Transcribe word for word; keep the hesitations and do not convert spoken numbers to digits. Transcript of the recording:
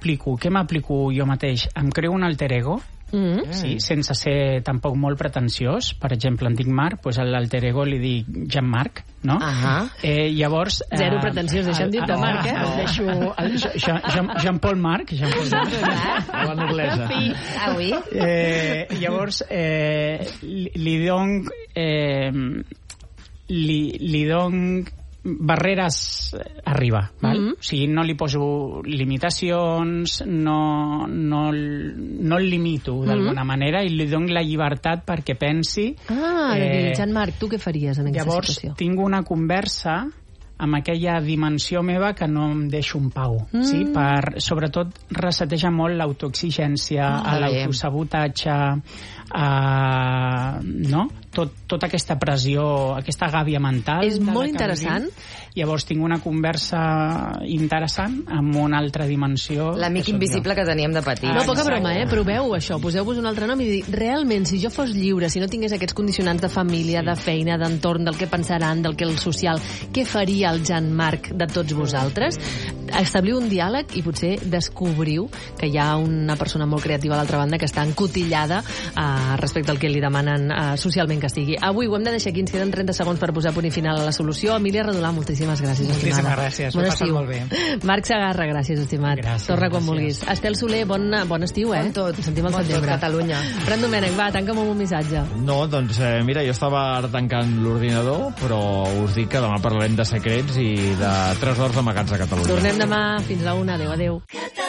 m'aplico? Què m'aplico jo mateix? Em creo un alter ego, mm. sí, sense ser tampoc molt pretensiós. Per exemple, em dic Marc, doncs a l'alter ego li dic Jean-Marc, no? Uh -huh. eh, llavors... Zero pretensiós, deixa'm dir-te, el, Marc, eh? El deixo... El, Jean, Jean, Jean-Paul Marc, Jean-Paul Marc. A la noblesa. Ah, oui? Eh, llavors, eh, li, li dono... Eh, li, li dono barreres arriba, val? Mm-hmm. O sigui, no li poso limitacions, no, no, no el limito d'alguna mm-hmm. manera i li dono la llibertat perquè pensi... Ah, eh, Jean-Marc, tu què faries en aquesta llavors, situació? Llavors, tinc una conversa amb aquella dimensió meva que no em deixo un pau, mm. sí? Per, sobretot reseteja molt l'autoexigència, oh, l'autosabotatge, uh, no? Tot, tota aquesta pressió, aquesta gàbia mental. És molt interessant. Llavors tinc una conversa interessant amb una altra dimensió. L'amic invisible jo. Que teníem de petit. No, poca broma, eh? Proveu això, poseu-vos un altre nom i dir, realment, si jo fos lliure, si no tingués aquests condicionants de família, sí. de feina, d'entorn, del que pensaran, del que el social, què faria el Jean-Marc de tots vosaltres? Establiu un diàleg i potser descobriu que hi ha una persona molt creativa a l'altra banda que està encotillada uh, respecte al que li demanen uh, socialment que estigui. Avui ho hem de deixar aquí, ens queden trenta segons per posar punt i final a la solució. Emília Redolà, moltíssimes gràcies, estimada. Moltíssimes gràcies, ho he passat molt bé. Marc Segarra, gràcies, estimat. Gràcies, Torna quan gràcies. vulguis. Estel Soler, bon, bon estiu, eh? Bon tot. Ens sentim al bon setembre. Tot, Catalunya. Fran Domènech, va, tanca'm amb un missatge. No, doncs eh, mira, jo estava ara tancant l'ordinador, però us dic que demà parlarem de secrets i de tresors amagats a Catalunya. Tornem demà, fins la una. Adéu, adéu.